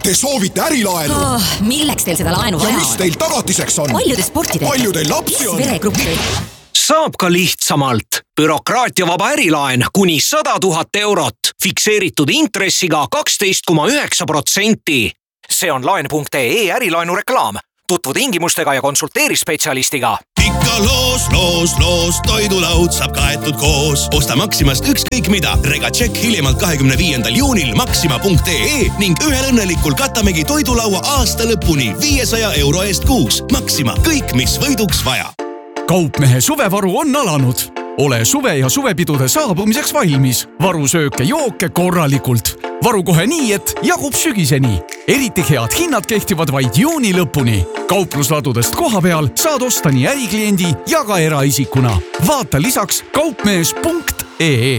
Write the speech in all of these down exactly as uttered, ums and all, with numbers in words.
Te soovite ärilaenu? Oh, milleks teil seda laenu vaja on? Ja mis teil tagatiseks on? Palju te sporti teete? Palju teil lapsi on? Veregruppi. Saab ka lihtsamalt. Bürokraatiavaba ärilaen kuni sada tuhat eurot. Fikseeritud intressiga kaksteist koma üheksa protsenti. See on laen punkt ee ärilaenu reklaam. Tutvu tingimustega ja konsulteeri spetsialistiga. Ikka loos, loos, loos, toidulaud saab kaetud koos. Osta Maximast ükskõik mida. Rega tšekk hiljemalt kahekümne viiendal juunil maxima punkt ee ning ühel õnnelikul katamegi toidulaua aasta lõpuni viiesaja euro eest kuus. Maxima, kõik mis võiduks vaja. Kaupmehe suvevaru on alanud. Ole suve ja suvepidude saabumiseks valmis. Varu sööke jooke korralikult. Varu kohe nii, et jagub sügiseni. Eriti head hinnad kehtivad vaid juuni lõpuni. Kauplusladudest koha peal saad osta nii ärikliendi ja ka eraisikuna. Vaata lisaks kaupmees punkt ee.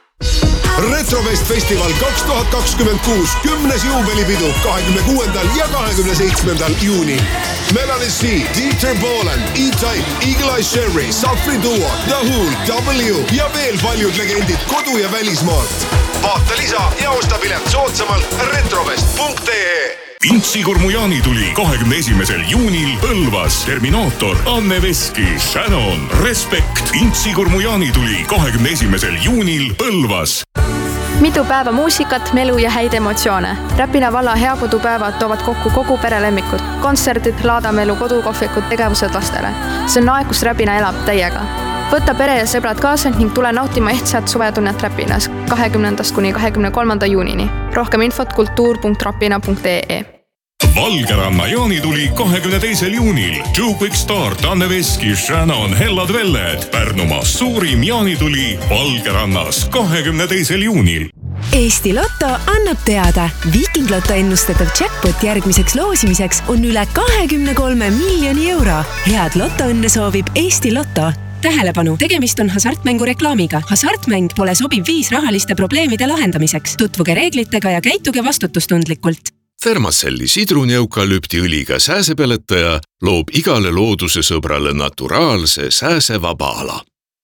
Retrofest festival kaks tuhat kakskümmend kuus kümnes juubelipidu kahekümne kuuendal ja kahekümne seitsmendal juunil. Melanie C, Dieter Bohlen, E-Type, Eagle Eye Sherry, Safri Duo, The Who, W ja veel paljud legendid kodu- ja välismaalt. Vaata lisa ja osta pilet soodsamalt retrofest punkt ee. Intsikurmu jaanituli kahekümne esimesel juunil Põlvas. Terminaator, Anne Veski, Shannon, Respekt. Intsikurmu jaanituli kahekümne esimesel juunil Põlvas. Mitu päeva muusikat, melu ja häid emotsioone. Räpina valla heakodupäevad toovad kokku kogu perelemmikud. Kontserdid, laadamelu, kodukohvikud, tegevused lastele. See on aeg, kus Räpina elab täiega. Võta pere ja sõbrad kaasa ning tule nautima ehtsat suvetunnet Räpinas kahekümnendast kuni kahekümne kolmanda juunini. Rohkem infot kultuur punkt rapina punkt ee. Valgeranna jaanituli kahekümne teisel juunil. Joe Quick Start, Anne Veski, Shannon, Hellad Velled. Pärnumaa suurim jaanituli Valgerannas kahekümne teisel juunil. Eesti Lotto annab teada. Viiking Lotto ennustatav jackpot järgmiseks loosimiseks on üle kahekümne kolme miljoni euro. Head Lotto õnne soovib Eesti Lotto. Tähelepanu, tegemist on hasartmängu reklaamiga. Hasartmäng pole sobib viis rahaliste probleemide lahendamiseks. Tutvuge reeglitega ja käituge vastutustundlikult. Thermacelli sidruneukalüpti õliga sääsepeletaja loob igale looduse sõbrale naturaalse sääsevaba ala.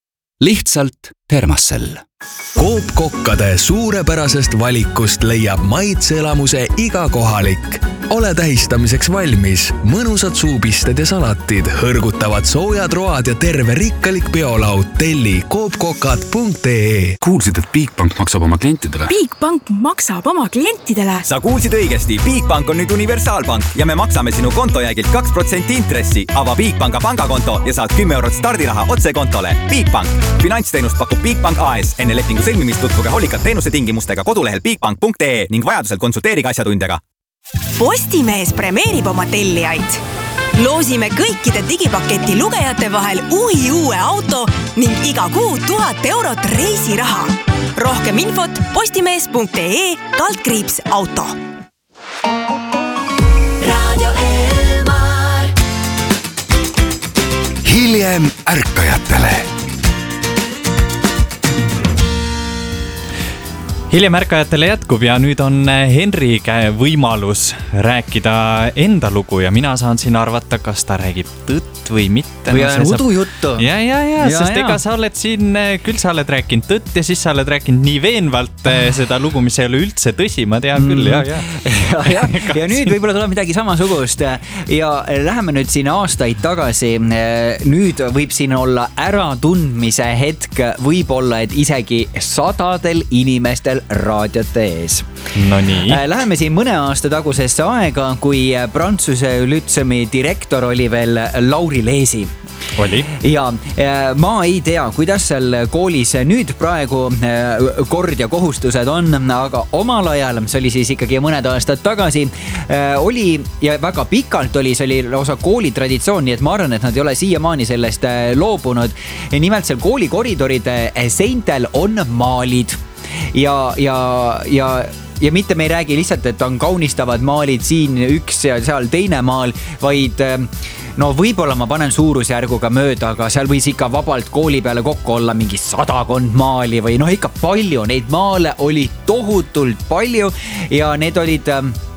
Lihtsalt Thermacell. Coop-kokkade suurepärasest valikust leiab maitseelamuse iga kohalik. Ole tähistamiseks valmis. Mõnusad suupisted ja salatid, hõrgutavad soojad road ja terve rikkalik peolaud. Telli coop-kokad punkt ee. Kuulsid, et Bigbank maksab oma klientidele? Bigbank maksab oma klientidele? Sa kuulsid õigesti. Bigbank on nüüd universaalpank ja me maksame sinu kontojäägilt kaks protsenti intressi. Ava Bigbanka pangakonto ja saad kümme eurot stardiraha otse kontole. Bigbank. Finantsteenust pakub Bigbank A S. Enne lepingu sõlmimist tutvuge holikat teenuse tingimustega kodulehel bigbank punkt ee ning vajadusel konsulteerige asjatundjaga. Postimees premeerib oma tellijaid. Loosime kõikide digipaketi lugejate vahel uhi uue auto ning iga kuu tuhat eurot reisiraha. Rohkem infot postimees punkt ee kaldkriips auto. Radio Elmar. Hiljem ärkajatele. Hiljem ärkajatele jätkub ja nüüd on Henri käe võimalus rääkida enda lugu ja mina saan siin arvata, kas ta räägib tõtt või mitte. Või on udujuttu. Ja, ja, ja, ja, sest ja. Ega sa oled siin, küll sa oled rääkinud tõtt ja siis sa oled rääkinud nii veenvalt seda lugu, mis ei ole üldse tõsi, ma tean mm. küll, ja, ja. ja, ja. ja nüüd võib-olla tuleb midagi samasugust ja läheme nüüd siin aastaid tagasi. Nüüd võib siin olla äratundmise hetk, võib-olla, et isegi sadadel inimestel raadiote ees. No nii. Läheme siin mõne aasta tagusesse aega, kui Prantsuse lütsemi direktor oli veel Lauri Leesi. Oli. Ja ma ei tea, kuidas seal koolis nüüd praegu kord ja kohustused on, aga omal ajal, see oli siis ikkagi mõned aastad tagasi, oli ja väga pikalt oli, see oli lausa kooli traditsioon, nii et ma arvan, et nad ei ole siiamaani sellest loobunud. Nimelt seal kooli koridoride seintel on maalid. Ja, ja, ja, ja mitte me ei räägi lihtsalt, et on kaunistavad maalid siin üks ja seal teine maal, vaid no võib-olla ma panen suurusjärguga mööda, aga seal võis ikka vabalt kooli peale kokku olla mingi sadakond maali või noh, ikka palju. Neid maale oli tohutult palju ja need olid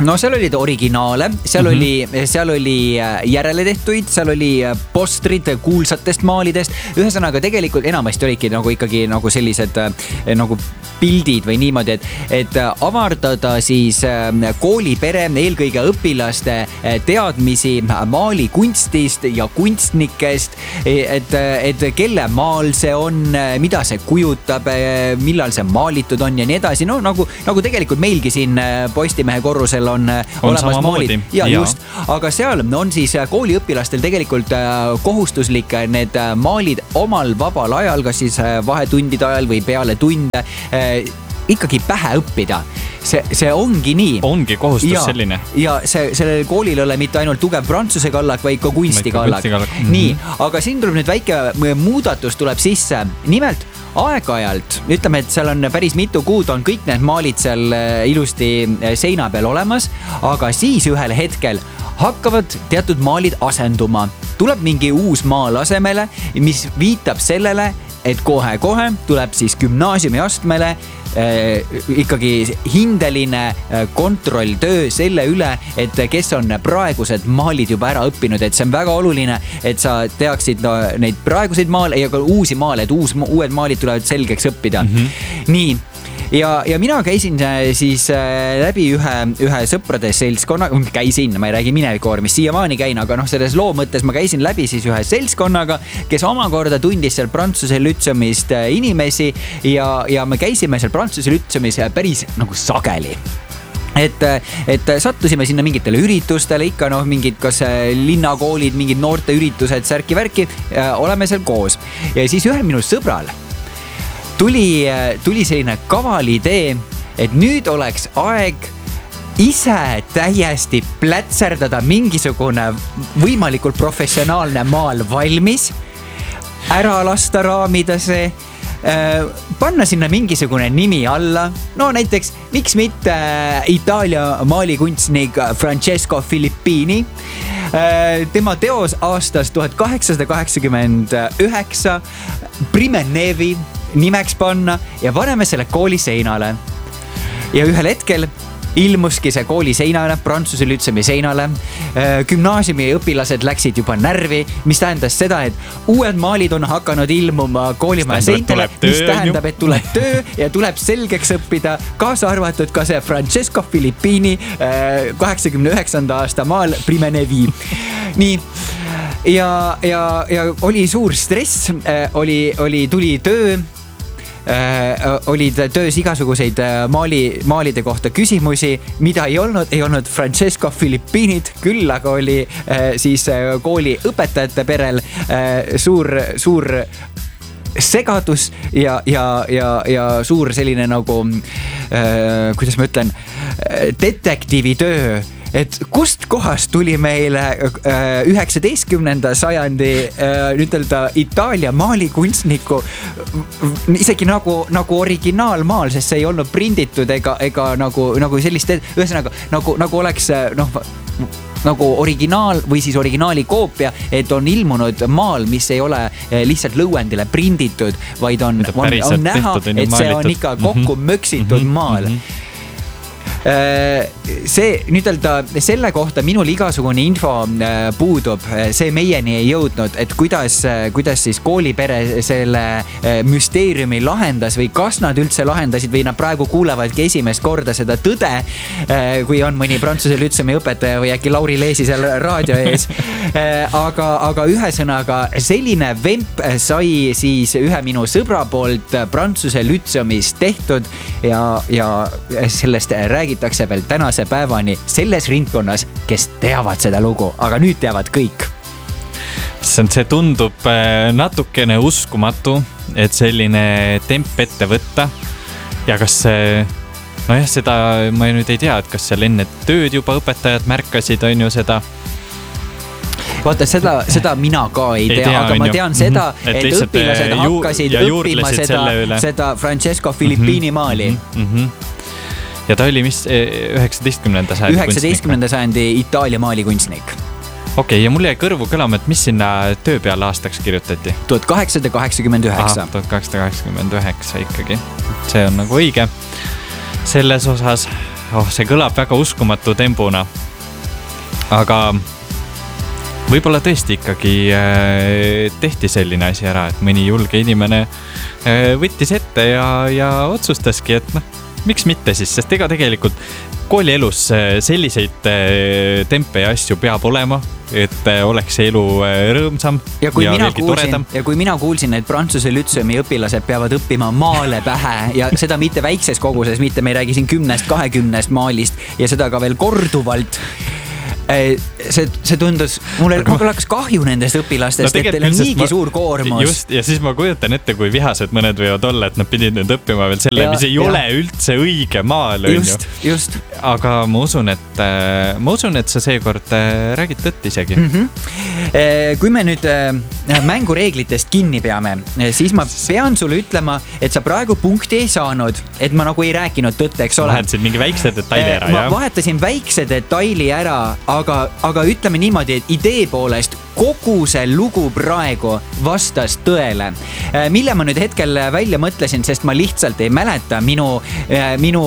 no seal olid originaale, seal mm -hmm. oli, seal oli järele tehtuid, seal oli postrid kuulsatest maalidest. Ühesõnaga tegelikult enamasti olidki nagu ikkagi nagu sellised nagu pildid või niimoodi, et, et avardada siis koolipere, eelkõige õpilaste teadmisi maalikunstist ja kunstnikest, et, et kelle maal see on, mida see kujutab, millal see maalitud on ja nii edasi. No nagu, nagu tegelikult meilgi siin Postimehe korrusel on, on olemas maalid. Ja, ja just, aga seal on siis kooliõpilastel tegelikult kohustuslik need maalid omal vabal ajal, kas siis vahetundide ajal või peale tunde ikkagi pähe õppida. See, see ongi nii. Ongi kohustus ja, selline. Ja see, sellel koolil ei ole mitte ainult tugev prantsuse kallak, vaid ka kunstikallak. Mm-hmm. Nii, aga siin tuleb nüüd väike muudatus tuleb sisse. Nimelt aeg-ajalt, ütleme, et seal on päris mitu kuud on kõik need maalid seal ilusti seina peal olemas, aga siis ühel hetkel hakkavad teatud maalid asenduma. Tuleb mingi uus maal asemele, mis viitab sellele, et kohe-kohe tuleb siis gümnaasiumi astmele eh, ikkagi hindeline eh, kontrolltöö selle üle, et kes on praegused maalid juba ära õppinud, et see on väga oluline, et sa teaksid no, neid praeguseid maale ja ka uusi maale, et uus, uued maalid tulevad selgeks õppida. Mm-hmm. Nii. Ja, ja mina käisin siis läbi ühe, ühe sõprade seltskonnaga, käisin, ma ei räägi minevikuvormis, siiamaani käin, aga noh, selles loo mõttes ma käisin läbi siis ühe seltskonnaga, kes omakorda tundis seal Prantsuse lütseumist inimesi ja, ja me käisime seal Prantsuse lütseumis päris nagu sageli. Et, et sattusime sinna mingitele üritustele, ikka noh, mingid kas linnakoolid, mingid noorte üritused, särki värki, oleme seal koos. Ja siis ühel minu sõbral Tuli, tuli selline kaval idee, et nüüd oleks aeg ise täiesti plätserdada mingisugune võimalikult professionaalne maal valmis, ära lasta raamida see, panna sinna mingisugune nimi alla. No näiteks, miks mitte Itaalia maalikunstnik Francesco Filippini. Tema teos aastast tuhat kaheksasada kaheksakümmend üheksa, Prime Nevi nimeks panna ja paneme selle kooli seinale. Ja ühel hetkel ilmuski see kooli seinale, Prantsuse lütseumi seinale. Gümnaasiumi õpilased läksid juba närvi, mis tähendas seda, et uued maalid on hakanud ilmuma koolimaja seintele, mis tähendab, et tuleb töö ja tuleb selgeks õppida, kaasa arvatud ka see Francesco Filippini kaheksakümne üheksanda aasta maal Prime Nevi. Nii. Ja, ja, ja oli suur stress, oli, oli, tuli töö, äh, olid töös igasuguseid maali, maalide kohta küsimusi, mida ei olnud, ei olnud Francesco Filippinit, küll aga oli äh, siis kooli õpetajate perel äh, suur, suur segadus ja, ja, ja, ja suur selline nagu, äh, kuidas ma ütlen, detektiivi töö. Et kust kohast tuli meile üheksateistkümnenda sajandi ütelda Itaalia maalikunstniku isegi nagu, nagu originaalmaal, sest see ei olnud prinditud ega, ega nagu, nagu sellist, ühesõnaga nagu, nagu oleks noh, nagu originaal või siis originaali koopia, et on ilmunud maal, mis ei ole lihtsalt lõuendile prinditud, vaid on, on, on näha, et see on ikka kokku möksitud mm-hmm. maal. Mm-hmm. See nüüd öelda selle kohta minul igasugune info puudub, see meieni ei jõudnud, et kuidas, kuidas siis koolipere selle müsteeriumi lahendas või kas nad üldse lahendasid või nad praegu kuulevadki esimest korda seda tõde, kui on mõni Prantsuse lütseumi õpetaja või äkki Lauri Leesi seal raadio ees. Aga, aga ühesõnaga selline vemp sai siis ühe minu sõbra poolt Prantsuse lütseumis tehtud ja, ja sellest räägi räägitakse veel tänase päevani selles ringkonnas, kes teavad seda lugu, aga nüüd teavad kõik. See tundub natukene uskumatu, et selline temp ette võtta ja kas see, no jah, seda ma nüüd ei tea, et kas seal enne tööd juba õpetajad märkasid, on ju seda. Vaata, seda, seda mina ka ei tea, ei tea aga ma tean seda, mm-hmm. et, et õpilased ju, hakkasid õppima seda, seda Francesco Filippini mm-hmm. maali. Mm-hmm. Ja ta oli mis üheksateistkümnenda sajandi üheksateistkümnenda sajandi Itaalia maalikunstnik. Okei, okay, ja mul jäi kõrvu kõlama, et mis sinna töö peale aastaks kirjutati? tuhat kaheksasada kaheksakümmend üheksa. tuhat kaheksasada kaheksakümmend üheksa ikkagi. See on nagu õige. selles osas, oh, see kõlab väga uskumatu tempuna. Aga võib-olla tõesti ikkagi tehti selline asi ära, et mõni julge inimene võttis ette ja, ja otsustaski, et noh, miks mitte siis, sest ega tegelikult koolielus selliseid tempe ja asju peab olema, et oleks see elu rõõmsam ja, kui ja mina veelgi kuulsin, toredam. Ja kui mina kuulsin, et Prantsuse lütseumi õpilased peavad õppima maale pähe ja seda mitte väikses koguses, mitte me ei räägi siin kümnest, kahekümnest maalist ja seda ka veel korduvalt. See, see tundus, mulle hakkas kahju nendest õpilastest, no, et teil on niigi ma, suur koormus. Just, ja siis ma kujutan ette, kui vihased mõned võivad olla, et nad pidid nüüd õppima veel selle, ja, mis ei ja. ole üldse õige maal. Just, just. Aga ma usun, et, ma usun, et sa seekord räägid tõtt isegi. Mm-hmm. Kui me nüüd mängureeglitest kinni peame, siis ma pean sulle ütlema, et sa praegu punkti ei saanud, et ma nagu ei rääkinud tõtt, eks ole. Vahetasid mingi väikse detaili ära, ma jah? Vahetasin väikse detaili ära, aga, aga ütleme niimoodi, et idee poolest kogu see lugu praegu vastas tõele. Mille ma nüüd hetkel välja mõtlesin, sest ma lihtsalt ei mäleta minu, minu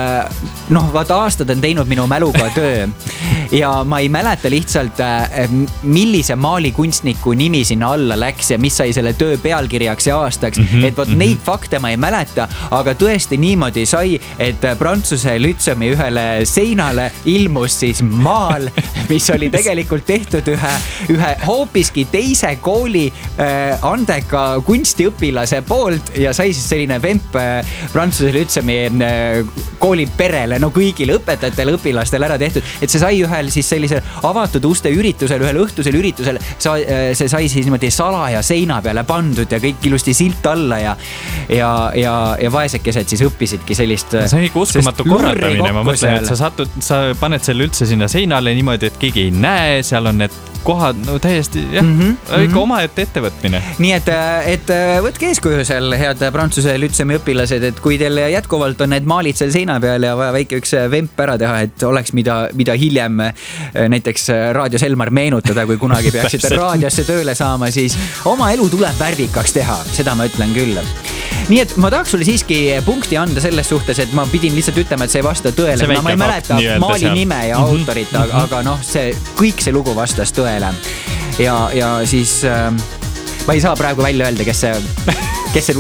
noh, vaata aastad on teinud minu mäluga töö ja ma ei mäleta lihtsalt, millise maalikunstniku nimi sinna alla läks ja mis sai selle töö pealkirjaks ja aastaks, mm-hmm, et vot mm-hmm. neid fakte ma ei mäleta, aga tõesti niimoodi sai, et Prantsuse lütseumi ühele seinale ilmus siis maal, mis oli tegelikult tehtud ühe, ühe hoopiski teise kooli äh, andeka kunstiõpilase poolt ja sai siis selline vemp äh, Prantsuse lütseumi äh, kooli perele, no kõigile õpetajatele, õpilastele ära tehtud, et see sai ühel siis sellisel avatud uste üritusel, ühel õhtusel üritusel, sa, äh, see sai siis niimoodi salaja seina peale pandud ja kõik ilusti silt alla ja, ja, ja, ja vaesekesed siis õppisidki sellist. See on ikka uskumatu korratamine, ma mõtlen, et sa satud, sa paned selle üldse sinna seinale niimoodi, et keegi ei näe, seal on need kohad, no täiesti, jah, mm-hmm, ikka oma ette ettevõtmine. Nii et, et võtke eeskuju seal, head Prantsuse lütseumi õpilased, et kui teil jätkuvalt on need maalid seal seina peal ja vaja väike üks vemp ära teha, et oleks mida, mida hiljem näiteks Raadio Selmar meenutada, kui kunagi peaksite raadiosse tööle saama, siis oma elu tuleb värvikaks teha, seda ma ütlen küll. Nii et ma tahaks sulle siiski punkti anda selles suhtes, et ma pidin lihtsalt ütlema, et see ei vasta tõele. Ma ei mäleta maali nime ja mm-hmm, autorit, aga, mm-hmm. aga noh, see, kõik see lugu vastas tõele. Ja, ja siis äh, ma ei saa praegu välja öelda, kes see, kes see